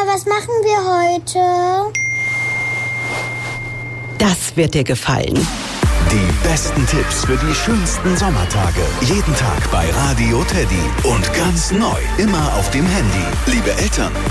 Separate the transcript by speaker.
Speaker 1: was machen wir heute?
Speaker 2: Das wird dir gefallen.
Speaker 3: Die besten Tipps für die schönsten Sommertage. Jeden Tag bei Radio Teddy. Und ganz neu, immer auf dem Handy. Liebe Eltern,